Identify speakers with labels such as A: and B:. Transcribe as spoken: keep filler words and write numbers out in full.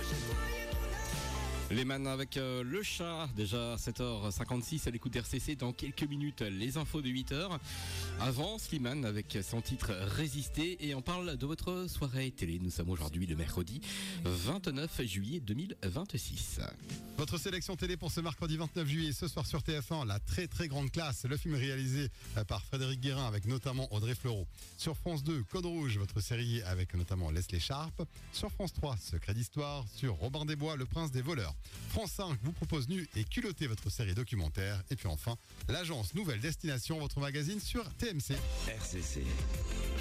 A: Les man avec euh, le chat, déjà sept heures cinquante-six à l'écoute d'R C C. Dans quelques minutes, les infos de huit heures. Avant, Slimane avec son titre Résister, et on parle de votre soirée télé. Nous sommes aujourd'hui le mercredi vingt-neuf juillet deux mille vingt-six.
B: Votre sélection télé pour ce mercredi vingt-neuf juillet, ce soir sur T F un, La très très grande classe, le film réalisé par Frédéric Guérin avec notamment Audrey Fleurot. Sur France deux, Code Rouge, votre série avec notamment Leslie Sharp. Sur France trois, Secret d'Histoire. Sur Robin des Bois, Le Prince des voleurs. France cinq vous propose Nu et Culotté, votre série documentaire. Et puis enfin, l'agence Nouvelle Destination, votre magazine sur T M C.
C: R C C.